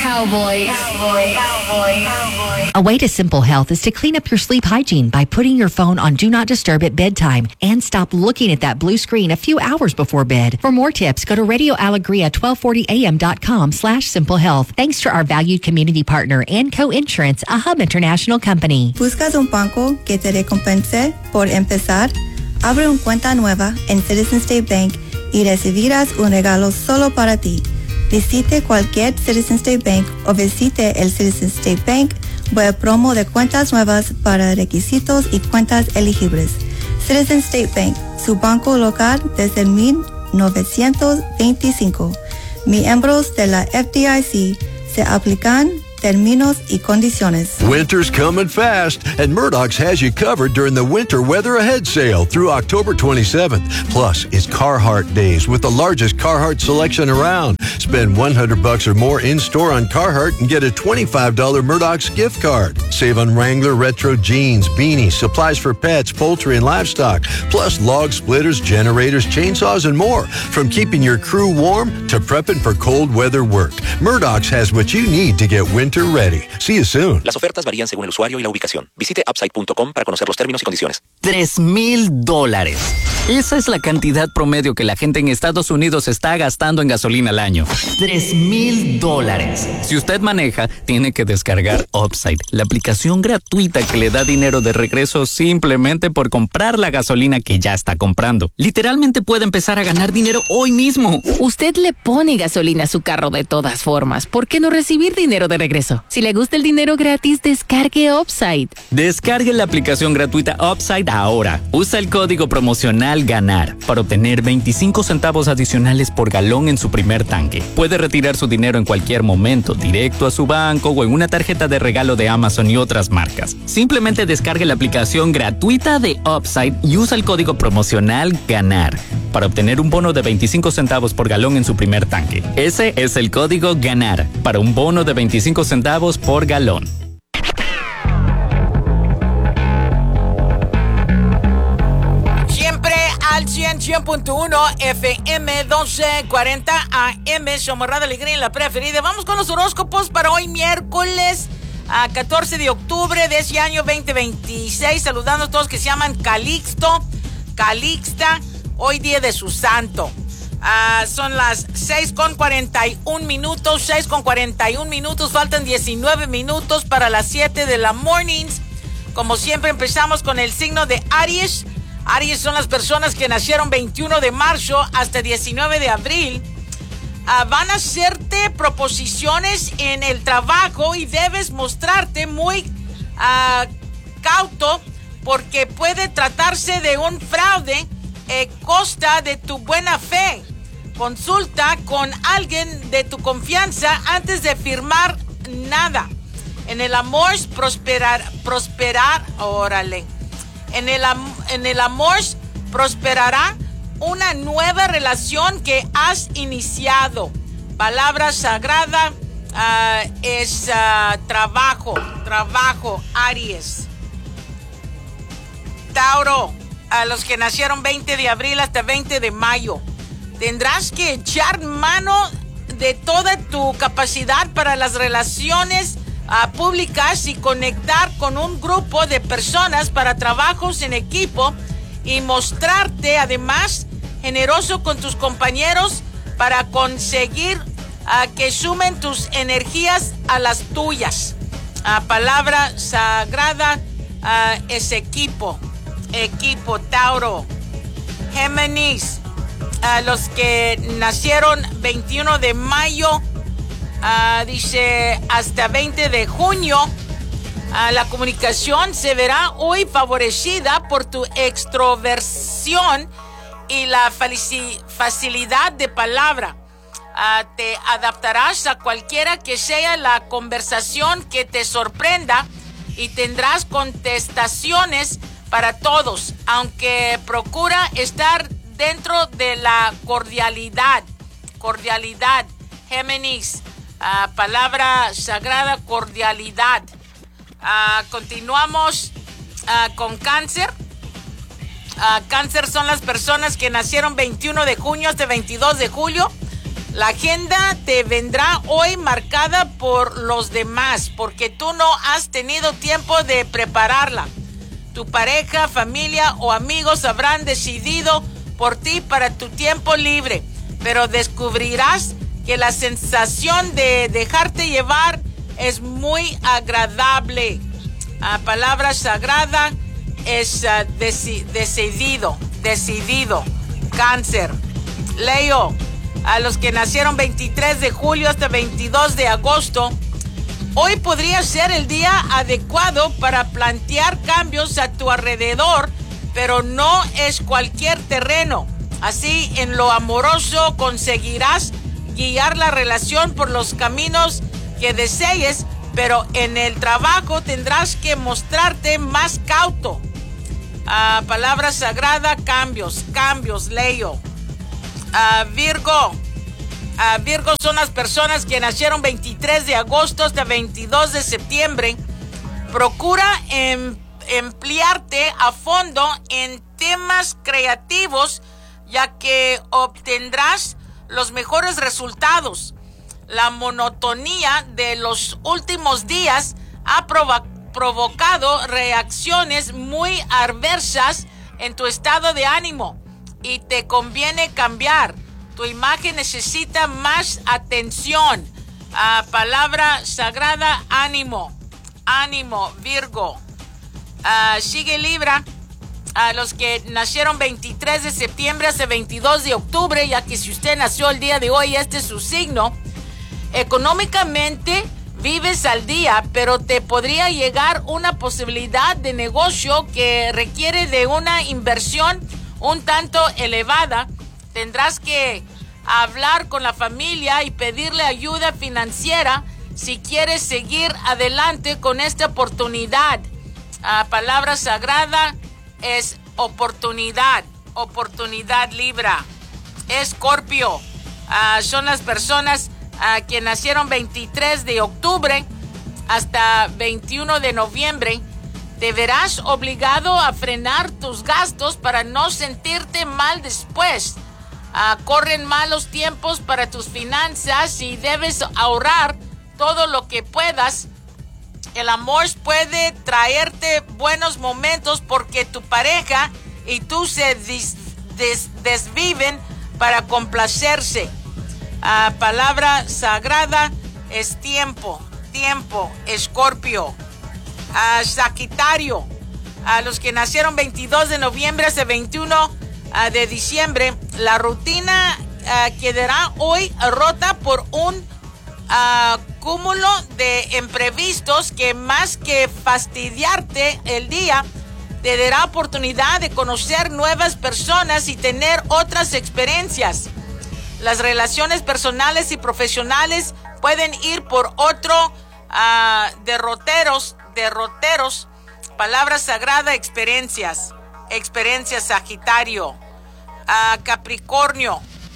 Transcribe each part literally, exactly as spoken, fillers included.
Cowboy. Cowboy. Cowboy. Cowboy. A way to Simple Health is to clean up your sleep hygiene by putting your phone on Do Not Disturb at bedtime and stop looking at that blue screen a few hours before bed. For more tips, go to radio alegria twelve forty a m dot com slash simple health. Thanks to our valued community partner, Anco Insurance, a Hub International company. ¿Buscas un banco que te recompense por empezar? Abre una cuenta nueva en Citizen State Bank y recibirás un regalo solo para ti. Visite cualquier Citizen State Bank o visite el Citizen State Bank web promo de cuentas nuevas para requisitos y cuentas elegibles. Citizen State Bank, su banco local desde mil novecientos veinticinco. Miembros de la F D I C. Se aplican términos y condiciones. Winter's coming fast, and Murdoch's has you covered during the Winter Weather Ahead sale through October twenty-seventh. Plus, it's Carhartt Days with the largest Carhartt selection around. Spend one hundred bucks or more in-store on Carhartt and get a twenty-five dollars Murdoch's gift card. Save on Wrangler retro jeans, beanies, supplies for pets, poultry, and livestock. Plus, log splitters, generators, chainsaws, and more. From keeping your crew warm to prepping for cold weather work, Murdoch's has what you need to get winter ready. See you soon. Las ofertas varían según el usuario y la ubicación. Visite upside punto com para conocer los términos y condiciones. Tres mil dólares. Esa es la cantidad promedio que la gente en Estados Unidos está gastando en gasolina al año. Tres mil dólares. Si usted maneja, tiene que descargar Upside, la aplicación gratuita que le da dinero de regreso simplemente por comprar la gasolina que ya está comprando. Literalmente puede empezar a ganar dinero hoy mismo. Usted le pone gasolina a su carro de todas formas. ¿Por qué no recibir dinero de regreso? Si le gusta el dinero gratis, descargue Upside. Descargue la aplicación gratuita Upside ahora. Usa el código promocional GANAR para obtener veinticinco centavos adicionales por galón en su primer tanque. Puede retirar su dinero en cualquier momento, directo a su banco o en una tarjeta de regalo de Amazon y otras marcas. Simplemente descargue la aplicación gratuita de Upside y usa el código promocional GANAR para obtener un bono de veinticinco centavos por galón en su primer tanque. Ese es el código GANAR para un bono de veinticinco centavos por galón. Siempre al cien, cien punto uno F M doce cuarenta A M, somos Radio Alegría en la preferida. Vamos con los horóscopos para hoy miércoles a catorce de octubre de ese año veinte veintiséis. Saludando a todos que se llaman Calixto, Calixta, hoy día de su santo. Uh, son las seis con cuarenta y un minutos, seis con cuarenta y un minutos, faltan diecinueve minutos para las siete de la mornings. Como siempre empezamos con el signo de Aries. Aries son las personas que nacieron veintiuno de marzo hasta diecinueve de abril. Uh, van a hacerte proposiciones en el trabajo y debes mostrarte muy uh, cauto porque puede tratarse de un fraude a costa de tu buena fe. Consulta con alguien de tu confianza antes de firmar nada. En el amor prosperar, prosperar, órale. En el, en el amor prosperará una nueva relación que has iniciado. Palabra sagrada uh, es uh, trabajo, trabajo, Aries. Tauro, a los que nacieron veinte de abril hasta veinte de mayo. Tendrás que echar mano de toda tu capacidad para las relaciones uh, públicas y conectar con un grupo de personas para trabajos en equipo y mostrarte además generoso con tus compañeros para conseguir uh, que sumen tus energías a las tuyas. Uh, palabra sagrada uh, es equipo. Equipo, Tauro. Géminis, uh, los que nacieron veintiuno de mayo, uh, dice hasta veinte de junio, uh, la comunicación se verá hoy favorecida por tu extroversión y la felici- facilidad de palabra. Uh, te adaptarás a cualquiera que sea la conversación que te sorprenda y tendrás contestaciones para todos, aunque procura estar dentro de la cordialidad. Cordialidad, Géminis, uh, palabra sagrada, cordialidad. Uh, continuamos uh, con Cáncer. Uh, cáncer son las personas que nacieron veintiuno de junio hasta veintidós de julio. La agenda te vendrá hoy marcada por los demás, porque tú no has tenido tiempo de prepararla. Tu pareja, familia o amigos habrán decidido por ti para tu tiempo libre, pero descubrirás que la sensación de dejarte llevar es muy agradable. La palabra sagrada es uh, deci- decidido, decidido. Cáncer. Leo, a los que nacieron veintitrés de julio hasta veintidós de agosto, hoy podría ser el día adecuado para plantear cambios a tu alrededor, pero no es cualquier terreno. Así, en lo amoroso conseguirás guiar la relación por los caminos que desees, pero en el trabajo tendrás que mostrarte más cauto. Uh, palabra sagrada, cambios, cambios, Leo. Uh, Virgo. Uh, Virgo son las personas que nacieron veintitrés de agosto hasta veintidós de septiembre. Procura em, emplearte a fondo en temas creativos, ya que obtendrás los mejores resultados. La monotonía de los últimos días ha provo- provocado reacciones muy adversas en tu estado de ánimo y te conviene cambiar. Tu imagen necesita más atención. Uh, palabra sagrada, ánimo. Ánimo, Virgo. Uh, sigue Libra. A los que nacieron veintitrés de septiembre hasta veintidós de octubre, ya que si usted nació el día de hoy, este es su signo. Económicamente vives al día, pero te podría llegar una posibilidad de negocio que requiere de una inversión un tanto elevada. Tendrás que hablar con la familia y pedirle ayuda financiera si quieres seguir adelante con esta oportunidad. Uh, palabra sagrada es oportunidad, oportunidad, Libra. Escorpio, uh, son las personas uh, que nacieron veintitrés de octubre hasta veintiuno de noviembre. Te verás obligado a frenar tus gastos para no sentirte mal después. Uh, corren malos tiempos para tus finanzas y debes ahorrar todo lo que puedas. El amor puede traerte buenos momentos porque tu pareja y tú se des, des, desviven para complacerse. Uh, palabra sagrada es tiempo, tiempo, Escorpio. Uh, Sagitario, a los que nacieron veintidós de noviembre hasta veintiuno uh, de diciembre, la rutina uh, quedará hoy rota por un Uh, cúmulo de imprevistos que más que fastidiarte el día, te dará oportunidad de conocer nuevas personas y tener otras experiencias. Las relaciones personales y profesionales pueden ir por otro uh, derroteros, derroteros. Palabra sagrada, experiencias. Experiencias, Sagitario. Uh, Capricornio.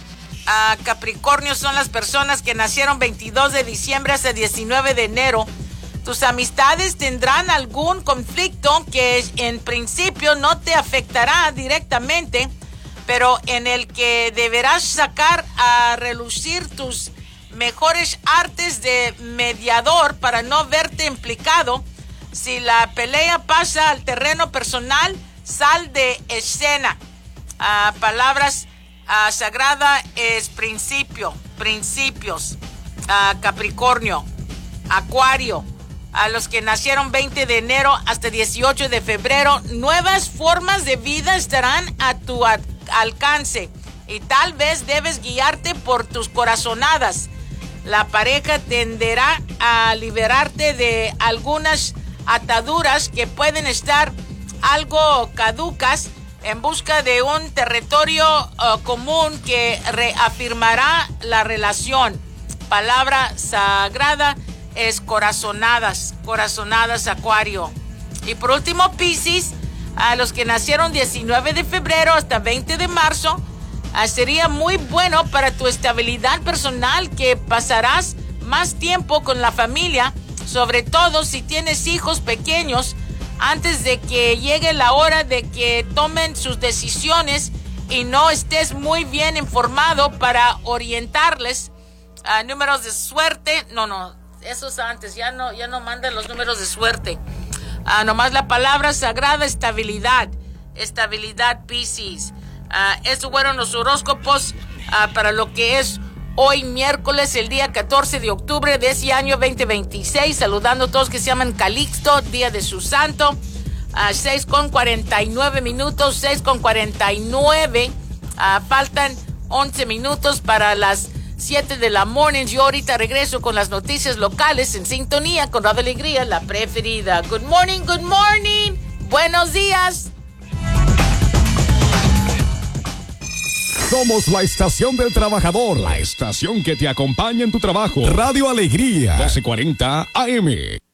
Uh, Capricornio son las personas que nacieron veintidós de diciembre hasta diecinueve de enero. Tus amistades tendrán algún conflicto que en principio no te afectará directamente, pero en el que deberás sacar a relucir tus mejores artes de mediador para no verte implicado. Si la pelea pasa al terreno personal, sal de escena. Uh, palabras Uh, sagrada es principio, principios. Uh, Capricornio, Acuario, a los que nacieron veinte de enero hasta dieciocho de febrero, nuevas formas de vida estarán a tu a- alcance y tal vez debes guiarte por tus corazonadas. La pareja tenderá a liberarte de algunas ataduras que pueden estar algo caducas, en busca de un territorio uh, común que reafirmará la relación. Palabra sagrada es corazonadas, corazonadas, Acuario. Y por último, Piscis, a los que nacieron diecinueve de febrero hasta veinte de marzo, uh, sería muy bueno para tu estabilidad personal que pasarás más tiempo con la familia, sobre todo si tienes hijos pequeños, antes de que llegue la hora de que tomen sus decisiones y no estés muy bien informado para orientarles a uh, números de suerte. No, no, eso es antes, ya no, ya no mandan los números de suerte. Uh, nomás la palabra sagrada, estabilidad. Estabilidad, Piscis. Uh, estos fueron los horóscopos uh, para lo que es hoy miércoles, el día catorce de octubre de ese año veinte veintiséis. Saludando a todos que se llaman Calixto, día de su santo. A seis con cuarenta y nueve minutos, seis con cuarenta y nueve. Uh, faltan once minutos para las siete de la morning. Yo ahorita regreso con las noticias locales en sintonía con Radio Alegría, la preferida. Good morning, good morning. Buenos días. Somos la estación del trabajador, la estación que te acompaña en tu trabajo. Radio Alegría, doce cuarenta A M.